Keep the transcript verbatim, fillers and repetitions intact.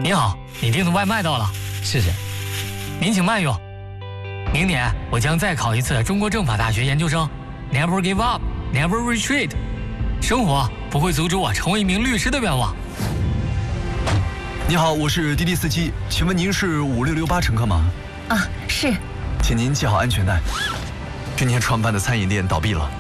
您好，你订的外卖到了，谢谢。您请慢用。明年我将再考一次中国政法大学研究生 ，Never give up, never retreat。生活不会阻止我成为一名律师的愿望。 你好，我是滴滴司机，请问您是五六六八乘客吗？ 啊，是。 请您系好安全带。今天创办的餐饮店倒闭了，